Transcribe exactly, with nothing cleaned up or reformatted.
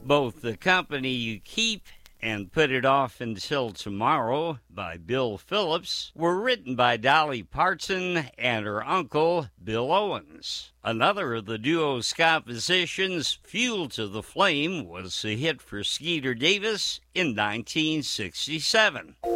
Both The Company You Keep and Put It Off Until Tomorrow by Bill Phillips were written by Dolly Parton and her uncle, Bill Owens. Another of the duo's compositions, Fuel to the Flame, was a hit for Skeeter Davis in nineteen sixty-seven.